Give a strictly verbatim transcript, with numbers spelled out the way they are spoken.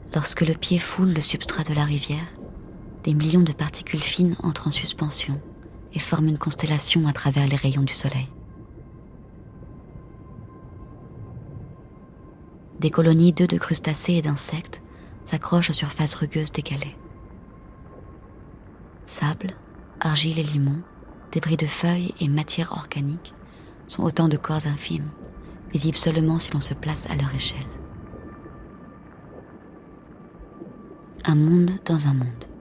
Lorsque le pied foule le substrat de la rivière, des millions de particules fines entrent en suspension et forment une constellation à travers les rayons du soleil. Des colonies d'œufs de crustacés et d'insectes s'accrochent aux surfaces rugueuses des galets. Sable, argile et limon, débris de feuilles et matière organique sont autant de corps infimes, visibles seulement si l'on se place à leur échelle. Un monde dans un monde.